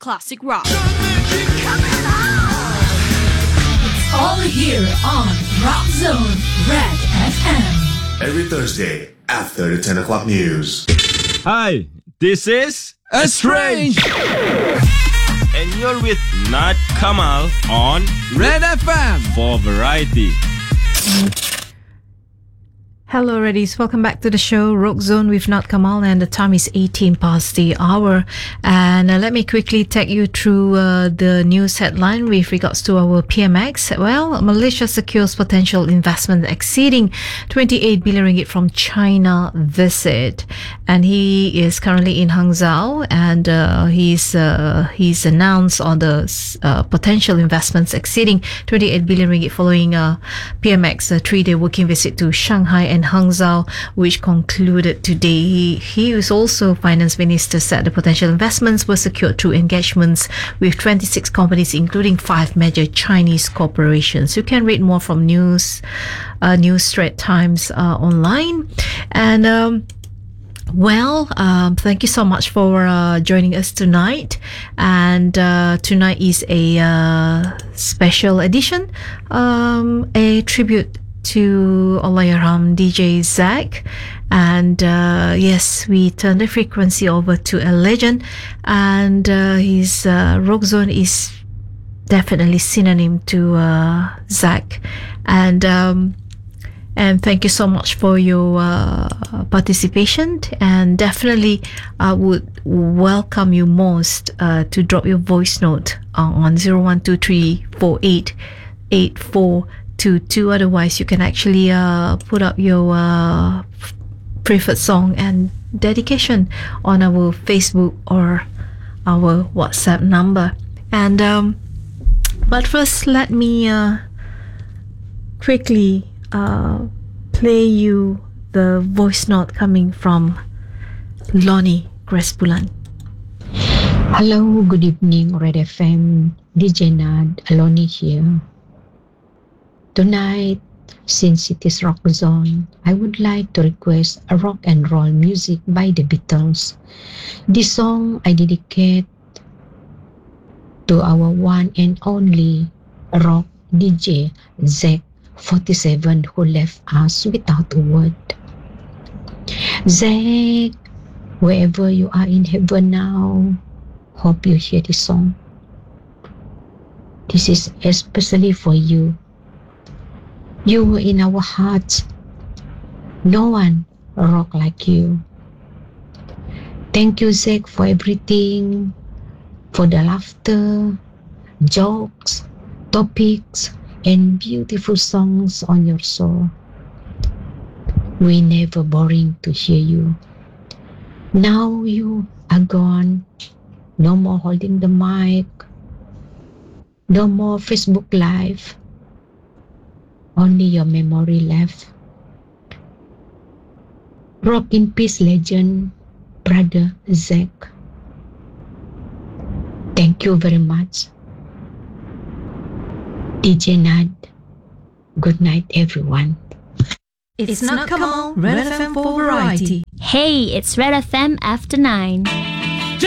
classic rock. It's all here on Rock Zone Red FM. Every Thursday after the 10 o'clock news. Hi, this is Estranged, and you're with Nat Kamal on Red FM for variety. Hello, Reddies. Welcome back to the show, Rock Zone with Nat Kamal, and the time is 18 past the hour. And let me quickly take you through the news headline with regards to our PMX. Well, Malaysia secures potential investment exceeding 28 billion ringgit from China visit, and he is currently in Hangzhou, and he's announced on the potential investments exceeding 28 billion ringgit following PMX a 3-day working visit to Shanghai and Hangzhou, which concluded today. He is also finance minister, said the potential investments were secured through engagements with 26 companies, including 5 major Chinese corporations. You can read more from News Straits Times online. And thank you so much for joining us tonight. And tonight is a special edition, a tribute to Allahyarham DJ Zach. And yes, we turn the frequency over to a legend, and his Rock Zone is definitely synonym to Zach. And thank you so much for your participation, and definitely I would welcome you most to drop your voice note on 0123488422. Otherwise, you can actually put up your preferred song and dedication on our Facebook or our WhatsApp number. And but first, let me quickly play you the voice note coming from Lonnie Crespulan. Hello, good evening, Red FM. DJ Nad, Aloni here. Tonight, since it is Rock Zone, I would like to request a rock and roll music by the Beatles. This song I dedicate to our one and only rock DJ, Zach 47, who left us without a word. Zach, wherever you are in heaven now, hope you hear this song. This is especially for you. You were in our hearts. No one rock like you. Thank you, Zach, for everything, for the laughter, jokes, topics, and beautiful songs on your show. We never boring to hear you. Now you are gone. No more holding the mic. No more Facebook Live. Only your memory left. Rock in peace, legend, brother Zach. Thank you very much. DJ Nad, good night, everyone. It's Nat Kamal, Red FM for variety. Hey, it's Red FM after 9.